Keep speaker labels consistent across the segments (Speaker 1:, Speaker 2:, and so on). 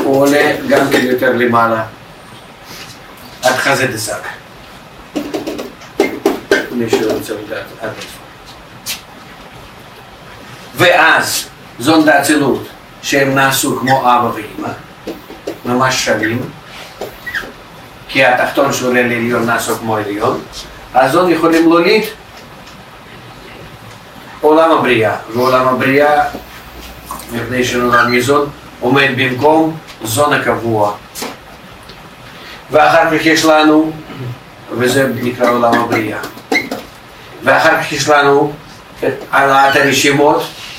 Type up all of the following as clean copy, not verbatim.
Speaker 1: הוא עולה גם כן יותר למעלה, עד חזה דסק. מישהו רוצה לדעת עד איפה. ואז זון דאצילות, שהם נעשו כמו אבא ואמא, ממש שווים, כי התחתון שעולה לעליון נעשו כמו עליון, אז זון יכולים להוליד עולם הבריאה, ועולם הבריאה, מפני שנולד מזון, עומד במקום זון הקבוע. ואחר כך יש לנו, וזה נקרא עולם הבריאה, ואחר כך יש לנו העלאת הרשימות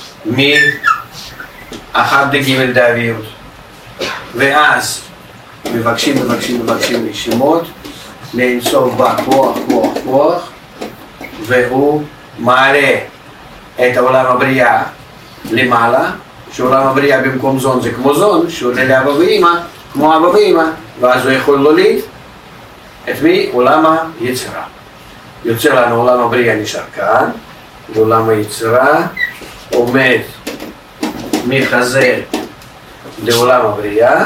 Speaker 1: מאחד דג' דאביות, ואז מבקשים רשימות לאינסוף בה כוח, והוא מעלה את עולם הבריאה למעלה, שעולם הבריאה במקום זון זה כמו זון, שעולה לאבא ואמא, כמו אבא ואמא, ואז הוא יכול להוליד את מי? עולם היצירה. יוצא לנו עולם הבריאה נשאר כאן, ועולם היצירה עומד מחזה לעולם הבריאה,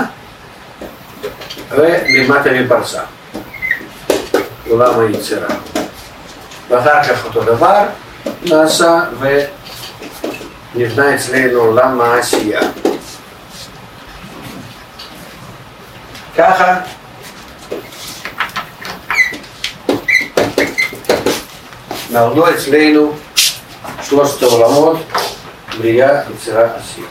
Speaker 1: ולמטה מפרסה, עולם היצירה. ואחר כך אותו דבר נעשה ונבנה אצלנו עולם העשייה. ככה נולדו אצלנו שלושת העולמות, בריאה, יצירה, עשייה.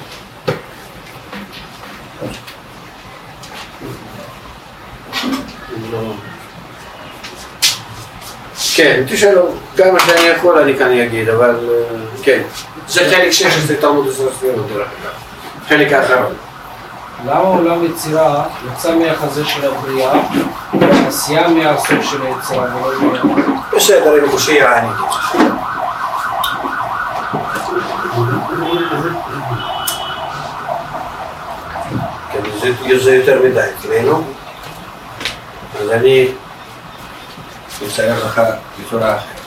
Speaker 1: כן, תשאלו, כמה שאני יכול אני כאן אגיד, אבל כן. זה חלק 16 תלמוד הספרים, דרך אגב. חלק האחרון.
Speaker 2: למה עולם יצירה יצא מהחזה של הבריאה, ועשייה מהסוף של היצירה ולא מה...
Speaker 1: בסדר, אני חושב אני אגיד. כן, זה יותר מדי אצלנו. אז אני אצייר לך בצורה אחרת.